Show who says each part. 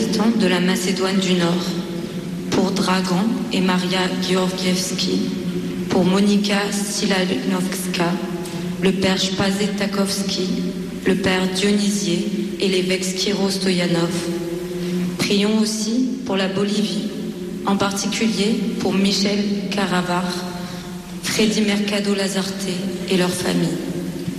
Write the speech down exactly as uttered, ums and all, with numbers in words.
Speaker 1: habitants de la Macédoine du Nord, pour Dragan et Maria Georgievski, pour Monika Silanovska, le père Spazé Takovski, le père Dionysier et l'évêque Skiro Stoyanov. Prions aussi pour la Bolivie, en particulier pour Michel Caravar, Freddy Mercado Lazarte et leurs familles.